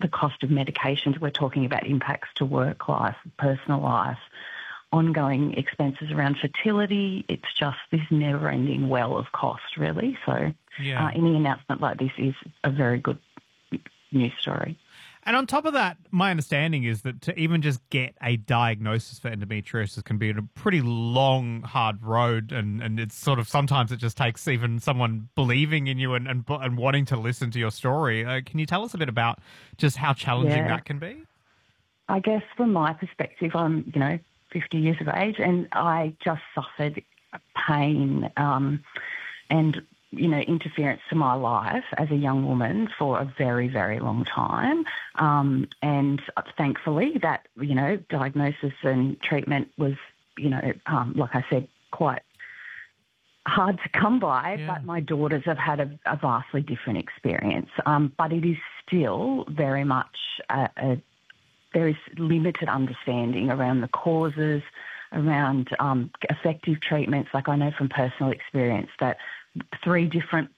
the cost of medications. We're talking about impacts to work life, personal life, ongoing expenses around fertility. It's just this never-ending well of cost, really. So any announcement like this is a very good news story. And on top of that, my understanding is that to even just get a diagnosis for endometriosis can be a pretty long, hard road, and it's sort of sometimes it just takes even someone believing in you and wanting to listen to your story. Can you tell us a bit about just how challenging that can be? I guess from my perspective, I'm 50 years of age, and I just suffered pain and interference to my life as a young woman for a very, very long time. And thankfully that, diagnosis and treatment was, like I said, quite hard to come by, but my daughters have had a vastly different experience. But it is still very much there is limited understanding around the causes, around effective treatments. Like I know from personal experience that three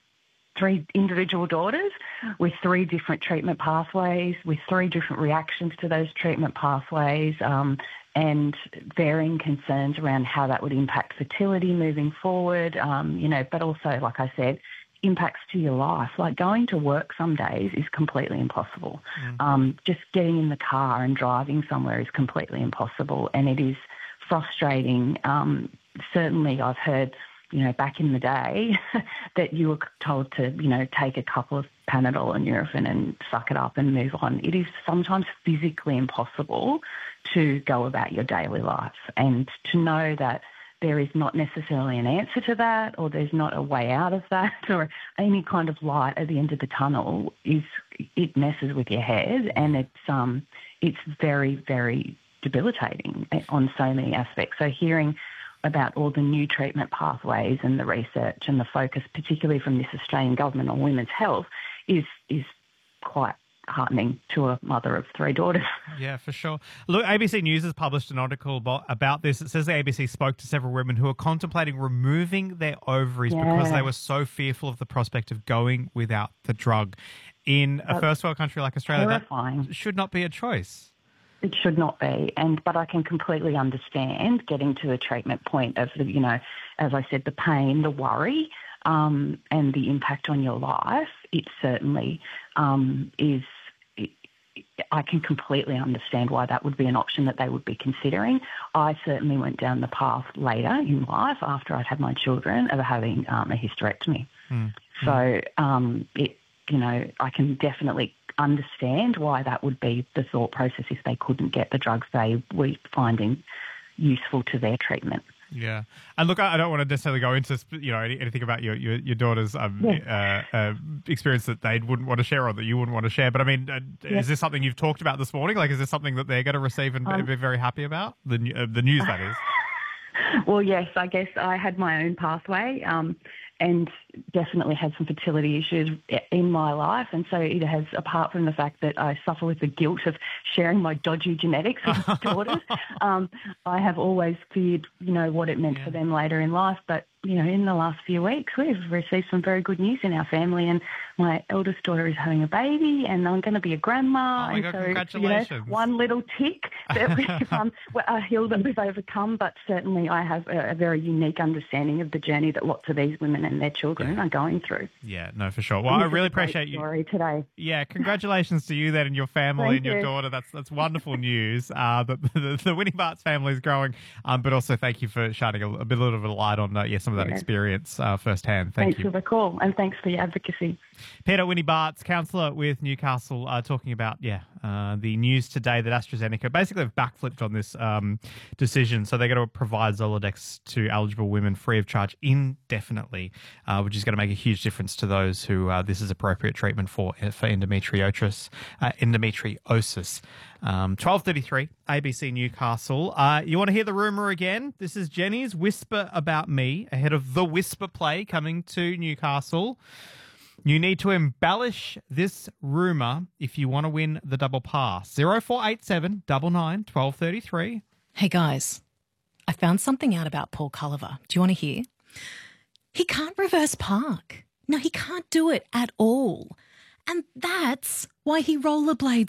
individual daughters with three different treatment pathways, with three different reactions to those treatment pathways, and varying concerns around how that would impact fertility moving forward, but also, like I said, impacts to your life. Like going to work some days is completely impossible. Just getting in the car and driving somewhere is completely impossible, and it is frustrating. Certainly I've heard back in the day that you were told to, take a couple of Panadol and Nurofen and suck it up and move on. It is sometimes physically impossible to go about your daily life, and to know that there is not necessarily an answer to that, or there's not a way out of that, or any kind of light at the end of the tunnel, it messes with your head, and it's very, very debilitating on so many aspects. So hearing about all the new treatment pathways and the research and the focus, particularly from this Australian government on women's health, is quite heartening to a mother of three daughters. Yeah, for sure. Look, ABC News has published an article about this. It says the ABC spoke to several women who are contemplating removing their ovaries because they were so fearful of the prospect of going without the drug. In a first world country like Australia, terrifying. That should not be a choice. It should not be, but I can completely understand getting to the treatment point of as I said, the pain, the worry, and the impact on your life. It certainly is. I can completely understand why that would be an option that they would be considering. I certainly went down the path later in life after I'd had my children of having a hysterectomy. So I can definitely understand why that would be the thought process if they couldn't get the drugs they were finding useful to their treatment. Yeah. And look, I don't want to necessarily go into, anything about your daughter's experience that they wouldn't want to share or that you wouldn't want to share. But I mean, is this something you've talked about this morning? Like, is this something that they're going to receive and be very happy about? The news, that is. Well, yes, I guess I had my own pathway and definitely had some fertility issues in my life. And so it has, apart from the fact that I suffer with the guilt of sharing my dodgy genetics with my daughters, I have always feared, what it meant for them later in life. But, in the last few weeks, we've received some very good news in our family, and my eldest daughter is having a baby, and I'm going to be a grandma. Oh my God, congratulations. One little tick that a hill that we've overcome, but certainly I have a very unique understanding of the journey that lots of these women and their children are going through. Yeah, no, for sure. Well, I really appreciate you. Story today. Yeah, congratulations to you then and your family and your daughter. That's wonderful news. The Winnie Bartz family is growing, but also thank you for shining a little bit of light on some of that experience firsthand. Thanks for the call, and thanks for your advocacy. Peter Winnie Bartz, councillor with Newcastle, talking about the news today that AstraZeneca basically have backflipped on this decision. So they're going to provide Zoladex to eligible women free of charge indefinitely, which is going to make a huge difference to those who this is appropriate treatment for endometriosis. 12:33, ABC Newcastle. You want to hear the rumour again? This is Jenny's Whisper About Me ahead of The Whisper play coming to Newcastle. You need to embellish this rumour if you want to win the double pass. 0487 99 1233. Hey guys, I found something out about Paul Culliver. Do you want to hear? He can't reverse park. No, he can't do it at all. And that's why he rollerblades